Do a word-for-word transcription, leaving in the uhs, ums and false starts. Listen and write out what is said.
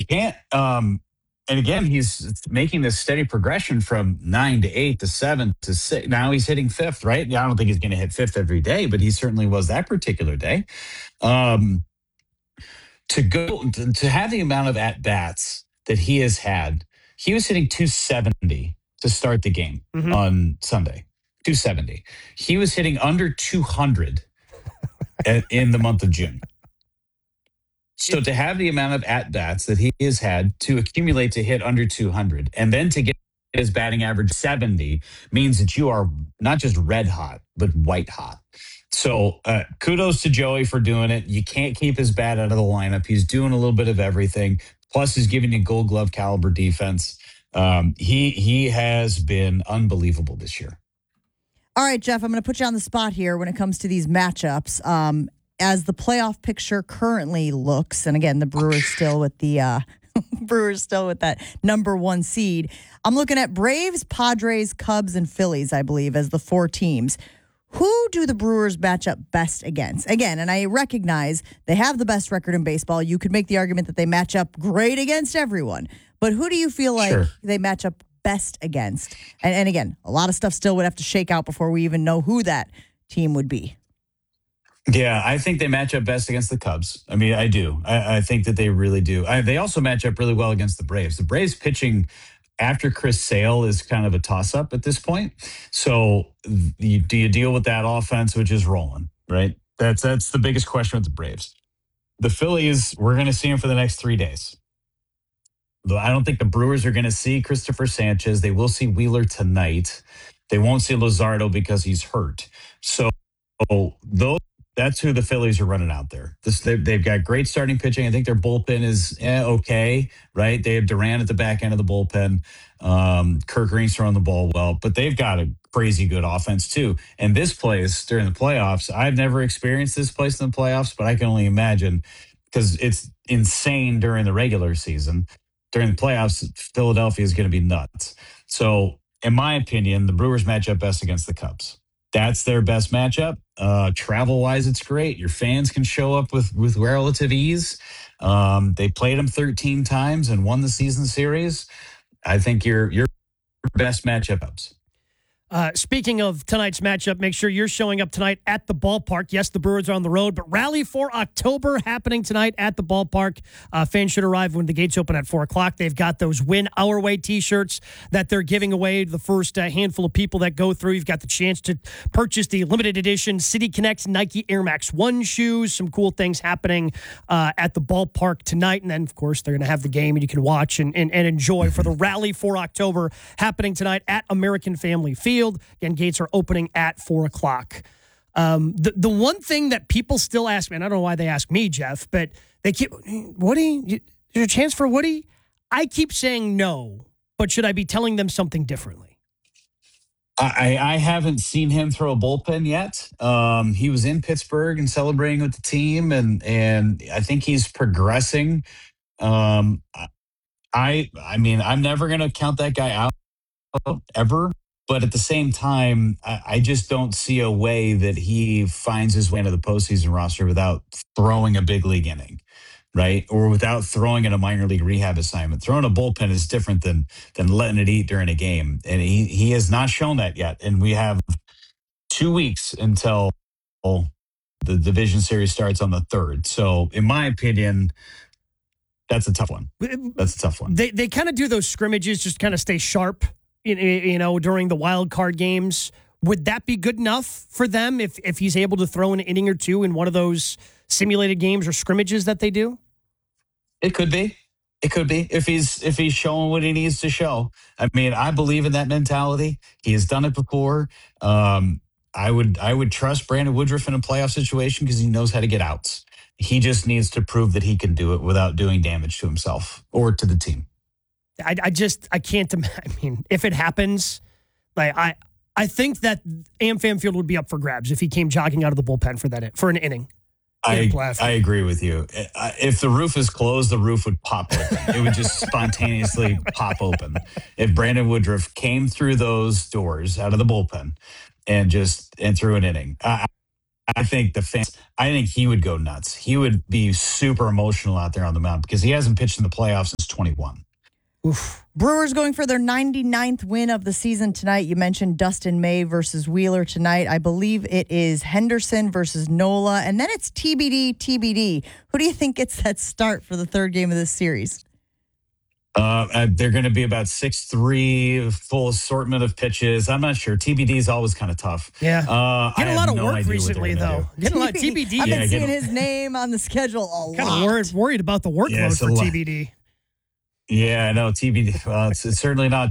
can't. Um, and again, he's making this steady progression from nine to eight to seven to six. Now he's hitting fifth, right? Yeah, I don't think he's going to hit fifth every day, but he certainly was that particular day. Um, to go to, to have the amount of at bats that he has had, he was hitting two seventy to start the game Mm-hmm. on Sunday. two seventy. He was hitting under two hundred at, in the month of June. So to have the amount of at bats that he has had to accumulate to hit under two hundred and then to get his batting average seventy means that you are not just red hot, but white hot. So uh, kudos to Joey for doing it. You can't keep his bat out of the lineup. He's doing a little bit of everything. Plus, he's giving you Gold Glove caliber defense. Um, he he has been unbelievable this year. All right, Jeff, I'm going to put you on the spot here when it comes to these matchups. Um, as the playoff picture currently looks, and again, the Brewers still with the uh, Brewers still with that number one seed. I'm looking at Braves, Padres, Cubs, and Phillies, I believe, as the four teams. Who do the Brewers match up best against? Again, and I recognize they have the best record in baseball. You could make the argument that they match up great against everyone. But who do you feel like Sure. they match up best against? And, and again, a lot of stuff still would have to shake out before we even know who that team would be. Yeah, I think they match up best against the Cubs. I mean, I do. I, I think that they really do. I, they also match up really well against the Braves. The Braves pitching after Chris Sale is kind of a toss-up at this point. So you, do you deal with that offense, which is rolling, right? That's that's the biggest question with the Braves. The Phillies, we're going to see them for the next three days. Though I don't think the Brewers are going to see Christopher Sanchez. They will see Wheeler tonight. They won't see Luzardo because he's hurt. So those that's who the Phillies are running out there. This, they, they've got great starting pitching. I think their bullpen is eh, okay, right? They have Duran at the back end of the bullpen. Um, Kirk Green's throwing the ball well, but they've got a crazy good offense too. And this place during the playoffs, I've never experienced this place in the playoffs, but I can only imagine because it's insane during the regular season. During the playoffs, Philadelphia is going to be nuts. So, in my opinion, the Brewers match up best against the Cubs. That's their best matchup. Uh, travel wise, it's great. Your fans can show up with, with relative ease. Um, they played them thirteen times and won the season series. I think your your best matchups. Uh, speaking of tonight's matchup, make sure you're showing up tonight at the ballpark. Yes, the Brewers are on the road, but Rally for October happening tonight at the ballpark. Uh, fans should arrive when the gates open at four o'clock. They've got those Win Our Way t-shirts that they're giving away to the first uh, handful of people that go through. You've got the chance to purchase the limited edition City Connect Nike Air Max one shoes. Some cool things happening uh, at the ballpark tonight. And then, of course, they're going to have the game and you can watch and, and, and enjoy for the Rally for October happening tonight at American Family Field. Again, gates are opening at four o'clock. Um, the the one thing that people still ask me, and I don't know why they ask me, Jeff, but they keep, Woody, is there a chance for Woody? I keep saying no, but should I be telling them something differently? I, I haven't seen him throw a bullpen yet. Um, he was in Pittsburgh and celebrating with the team, and and I think he's progressing. Um, I I mean, I'm never going to count that guy out ever. But at the same time, I, I just don't see a way that he finds his way into the postseason roster without throwing a big league inning, right? Or without throwing in a minor league rehab assignment. Throwing a bullpen is different than than letting it eat during a game. And he, he has not shown that yet. And we have two weeks until the division series starts on the third. So in my opinion, that's a tough one. That's a tough one. They, they kind of do those scrimmages, just kind of stay sharp. You know, during the wild card games, would that be good enough for them if, if he's able to throw an inning or two in one of those simulated games or scrimmages that they do? It could be. It could be if he's if he's showing what he needs to show. I mean, I believe in that mentality. He has done it before. Um, I would I would trust Brandon Woodruff in a playoff situation because he knows how to get outs. He just needs to prove that he can do it without doing damage to himself or to the team. I, I just I can't. I mean, if it happens, like I, I think that AmFam Field would be up for grabs if he came jogging out of the bullpen for that for an inning. I I agree with you. If the roof is closed, the roof would pop open. It would just spontaneously pop open. If Brandon Woodruff came through those doors out of the bullpen and just and threw an inning, I, I think the fans, I think he would go nuts. He would be super emotional out there on the mound because he hasn't pitched in the playoffs since twenty-one. Oof. Brewers going for their ninety-ninth win of the season tonight. You mentioned Dustin May versus Wheeler tonight. I believe it is Henderson versus Nola. And then it's T B D, T B D. Who do you think gets that start for the third game of this series? Uh, uh, they're going to be about six three, full assortment of pitches. I'm not sure. T B D is always kind of tough. Yeah. Uh, Getting I a lot have of no work idea what recently, they're gonna though. Getting a lot of T B D. I've been Yeah, seeing getting- his name on the schedule a Kind lot. of worried, worried about the workload Yeah, it's a for lot. T B D. do. Yeah, no, T B D. Well, it's, it's certainly not